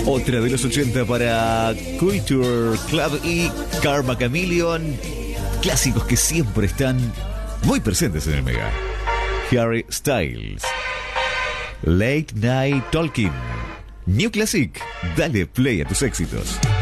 Otra de los 80 para Culture Club y Karma Chameleon. Clásicos que siempre están muy presentes en el Mega. Harry Styles, Late Night Talking. New Classic. Dale play a tus éxitos.